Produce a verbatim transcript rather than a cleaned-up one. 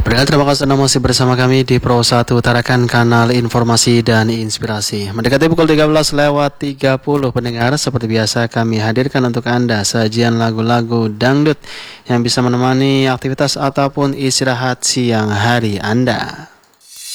Pendengar, terima kasih Anda masih bersama kami di Pro satu Tarakan, kanal informasi dan inspirasi. Mendekati pukul tiga belas lewat tiga puluh, pendengar, seperti biasa kami hadirkan untuk Anda sajian lagu-lagu dangdut yang bisa menemani aktivitas ataupun istirahat siang hari Anda.